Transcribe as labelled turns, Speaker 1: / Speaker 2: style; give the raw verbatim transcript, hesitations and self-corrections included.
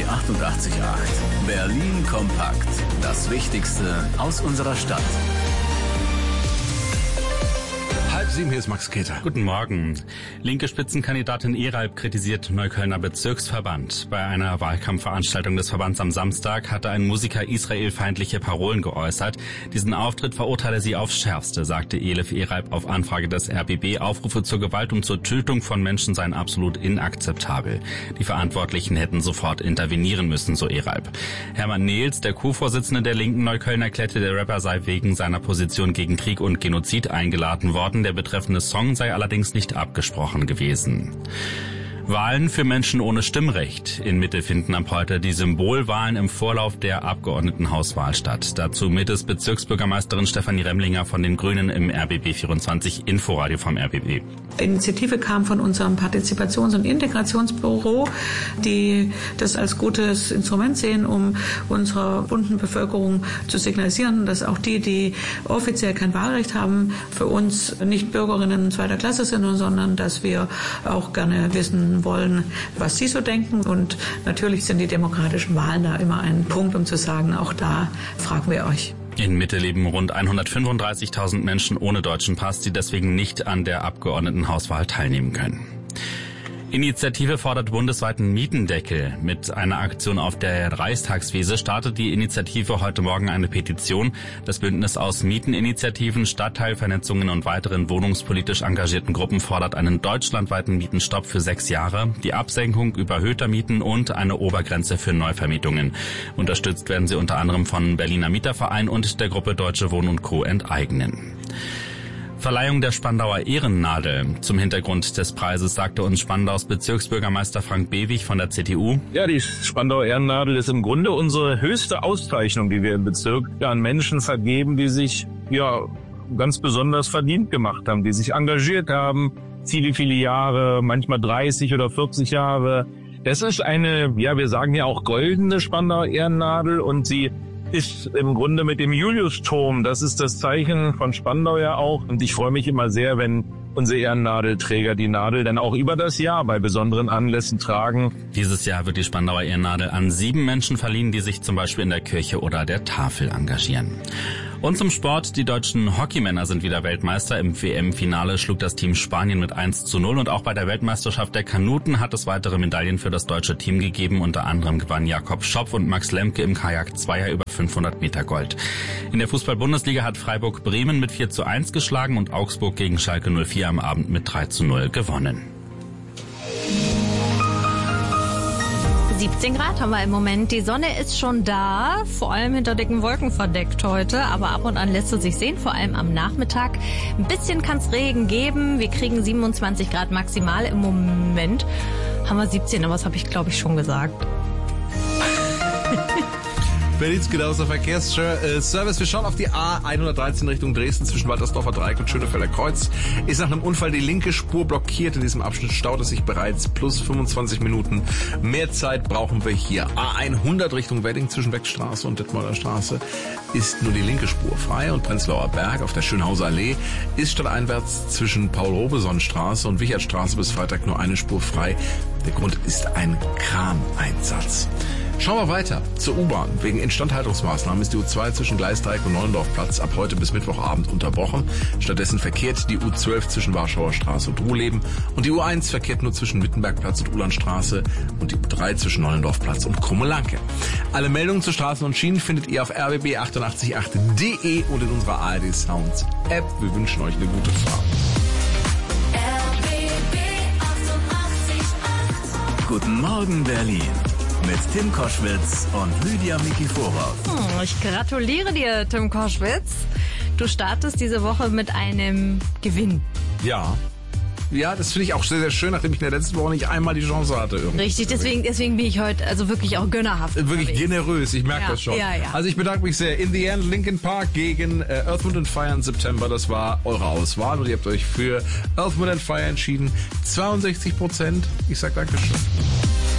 Speaker 1: achtundachtzig Komma acht. Berlin kompakt. Das Wichtigste aus unserer Stadt.
Speaker 2: Halb sieben, hier ist Max Keter.
Speaker 3: Guten Morgen. Linke Spitzenkandidatin Eralp kritisiert Neuköllner Bezirksverband. Bei einer Wahlkampfveranstaltung des Verbands am Samstag hatte ein Musiker israelfeindliche Parolen geäußert. Diesen Auftritt verurteile sie aufs Schärfste, sagte Elif Eralp auf Anfrage des R B B. Aufrufe zur Gewalt und zur Tötung von Menschen seien absolut inakzeptabel. Die Verantwortlichen hätten sofort intervenieren müssen, so Eralp. Hermann Nehls, der Co-Vorsitzende der Linken Neukölln, erklärte, der Rapper sei wegen seiner Position gegen Krieg und Genozid eingeladen worden. Der betreffende Song sei allerdings nicht abgesprochen gewesen. Wahlen für Menschen ohne Stimmrecht. In Mitte finden ab heute die Symbolwahlen im Vorlauf der Abgeordnetenhauswahl statt. Dazu Mittes Bezirksbürgermeisterin Stefanie Remlinger von den Grünen im R B B vierundzwanzig Inforadio vom R B B.
Speaker 4: Die Initiative kam von unserem Partizipations- und Integrationsbüro, die das als gutes Instrument sehen, um unserer bunten Bevölkerung zu signalisieren, dass auch die, die offiziell kein Wahlrecht haben, für uns nicht Bürgerinnen zweiter Klasse sind, sondern dass wir auch gerne wissen wollen, was Sie so denken. Und natürlich sind die demokratischen Wahlen da immer ein Punkt, um zu sagen, auch da fragen wir euch.
Speaker 3: In Mitte leben rund hundertfünfunddreißigtausend Menschen ohne deutschen Pass, die deswegen nicht an der Abgeordnetenhauswahl teilnehmen können. Initiative fordert bundesweiten Mietendeckel. Mit einer Aktion auf der Reichstagswiese startet die Initiative heute Morgen eine Petition. Das Bündnis aus Mieteninitiativen, Stadtteilvernetzungen und weiteren wohnungspolitisch engagierten Gruppen fordert einen deutschlandweiten Mietenstopp für sechs Jahre, die Absenkung überhöhter Mieten und eine Obergrenze für Neuvermietungen. Unterstützt werden sie unter anderem von Berliner Mieterverein und der Gruppe Deutsche Wohnen und Co. enteignen. Verleihung der Spandauer Ehrennadel. Zum Hintergrund des Preises sagte uns Spandaus Bezirksbürgermeister Frank Bewig von der C D U.
Speaker 5: Ja, die Spandauer Ehrennadel ist im Grunde unsere höchste Auszeichnung, die wir im Bezirk an Menschen vergeben, die sich ja ganz besonders verdient gemacht haben, die sich engagiert haben, viele, viele Jahre, manchmal dreißig oder vierzig Jahre. Das ist eine, ja, wir sagen ja auch goldene Spandauer Ehrennadel und sie ist im Grunde mit dem Juliusturm, das ist das Zeichen von Spandau ja auch. Und ich freue mich immer sehr, wenn unsere Ehrennadelträger die Nadel dann auch über das Jahr bei besonderen Anlässen tragen.
Speaker 3: Dieses Jahr wird die Spandauer Ehrennadel an sieben Menschen verliehen, die sich zum Beispiel in der Kirche oder der Tafel engagieren. Und zum Sport. Die deutschen Hockeymänner sind wieder Weltmeister. Im W M-Finale schlug das Team Spanien mit eins zu null. Und auch bei der Weltmeisterschaft der Kanuten hat es weitere Medaillen für das deutsche Team gegeben. Unter anderem gewann Jakob Schopf und Max Lemke im Kajak-Zweier über fünfhundert Meter Gold. In der Fußball-Bundesliga hat Freiburg Bremen mit vier zu eins geschlagen und Augsburg gegen Schalke null vier am Abend mit drei zu null gewonnen.
Speaker 6: siebzehn Grad haben wir im Moment. Die Sonne ist schon da, vor allem hinter dicken Wolken verdeckt heute. Aber ab und an lässt sie sich sehen, vor allem am Nachmittag. Ein bisschen kann es Regen geben. Wir kriegen siebenundzwanzig Grad maximal. Im Moment haben wir siebzehn, aber das habe ich, glaube ich, schon gesagt.
Speaker 2: Berlins genauester Verkehrsservice. Wir schauen auf die A hundertdreizehn Richtung Dresden zwischen Waltersdorfer Dreieck und Schönefelder Kreuz. Ist nach einem Unfall die linke Spur blockiert. In diesem Abschnitt staut es sich bereits plus fünfundzwanzig Minuten. Mehr Zeit brauchen wir hier. A hundert Richtung Wedding zwischen Beckstraße und Detmolder Straße ist nur die linke Spur frei. Und Prenzlauer Berg auf der Schönhauser Allee ist stadteinwärts zwischen Paul-Robeson-Straße und Wichertstraße bis Freitag nur eine Spur frei. Der Grund ist ein Kraneinsatz. Schauen wir weiter zur U-Bahn. Wegen Instandhaltungsmaßnahmen ist die U zwei zwischen Gleisdreieck und Neulendorfplatz ab heute bis Mittwochabend unterbrochen. Stattdessen verkehrt die U zwölf zwischen Warschauer Straße und Ruhleben und die U eins verkehrt nur zwischen Wittenbergplatz und Ulandstraße und die U drei zwischen Neulendorfplatz und Krummelanke. Alle Meldungen zu Straßen und Schienen findet ihr auf r b b achtundachtzig Komma acht punkt de und in unserer A R D Sounds App. Wir wünschen euch eine gute Fahrt.
Speaker 1: Guten Morgen, Berlin. Mit Tim Koschwitz und Lydia Mikiforov.
Speaker 6: Hm, ich gratuliere dir, Tim Koschwitz. Du startest diese Woche mit einem Gewinn.
Speaker 2: Ja. Ja, das finde ich auch sehr, sehr schön, nachdem ich in der letzten Woche nicht einmal die Chance hatte. Irgendwie.
Speaker 6: Richtig, deswegen, deswegen bin ich heute also wirklich auch gönnerhaft.
Speaker 2: Wirklich
Speaker 6: unterwegs.
Speaker 2: Generös, ich merke
Speaker 6: ja,
Speaker 2: das schon.
Speaker 6: Ja, ja.
Speaker 2: Also ich bedanke mich sehr. In the End, Linkin Park gegen äh, Earth, Wind and Fire im September. Das war eure Auswahl und ihr habt euch für Earth, Wind and Fire entschieden. zweiundsechzig Prozent. Ich sag Dankeschön.